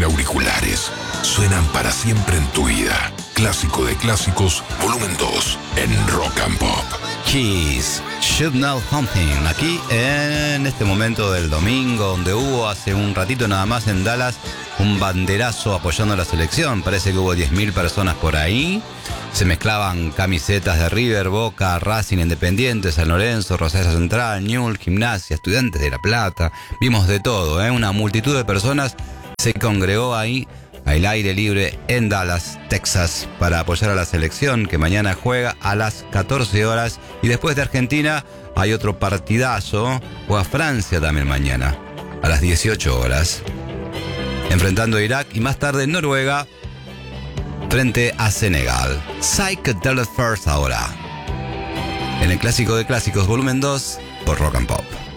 auriculares. Suenan para siempre en tu vida. Clásico de clásicos, volumen 2, en Rock and Pop. Kiss, Should Know Something, aquí en este momento del domingo, donde hubo hace un ratito nada más en Dallas un banderazo apoyando a la selección. Parece que hubo 10.000 personas por ahí. Se mezclaban camisetas de River, Boca, Racing, Independiente, San Lorenzo, Rosario Central, Newell's, Gimnasia, Estudiantes de La Plata. Vimos de todo, Una multitud de personas se congregó ahí al aire libre en Dallas, Texas, para apoyar a la selección que mañana juega a las 14 horas. Y después de Argentina hay otro partidazo, juega Francia también mañana a las 18 horas, enfrentando a Irak, y más tarde Noruega frente a Senegal. Psychedelic First ahora, en el Clásico de Clásicos, volumen 2, por Rock and Pop.